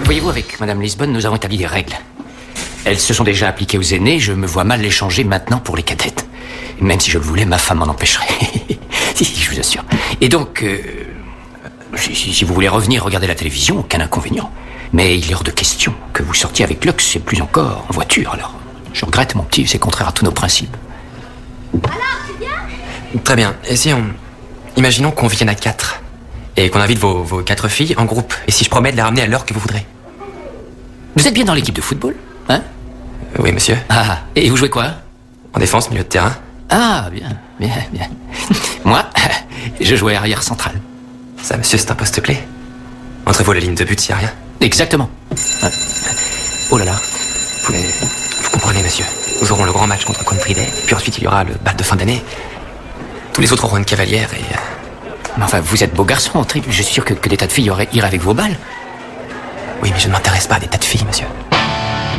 Voyez-vous, avec Madame Lisbonne, nous avons établi des règles. Elles se sont déjà appliquées aux aînés, je me vois mal les changer maintenant pour les cadettes. Même si je le voulais, ma femme m'en empêcherait. Si, je vous assure. Et donc, si vous voulez revenir regarder la télévision, aucun inconvénient. Mais il est hors de question que vous sortiez avec Lux, et plus encore en voiture, alors. Je regrette, mon petit, c'est contraire à tous nos principes. Alors, c'est bien ? Très bien. Et si on... Imaginons qu'on vienne à 4. Et qu'on invite vos 4 filles en groupe. Et si je promets de les ramener à l'heure que vous voudrez. Vous êtes bien dans l'équipe de football, hein ? Oui, monsieur. Ah, et vous jouez quoi ? En défense, milieu de terrain. Ah, bien. Moi, je jouais arrière central. Ça, monsieur, c'est un poste clé. Entre vous et la ligne de but, s'il n'y a rien. Exactement. Oh là là. Vous comprenez, monsieur. Nous aurons le grand match contre Country Day. Puis ensuite, il y aura le bal de fin d'année. Tous les autres auront une cavalière et... Mais enfin, vous êtes beau garçon, Trip. Je suis sûr que des tas de filles iraient avec vos balles. Oui, mais je ne m'intéresse pas à des tas de filles, monsieur.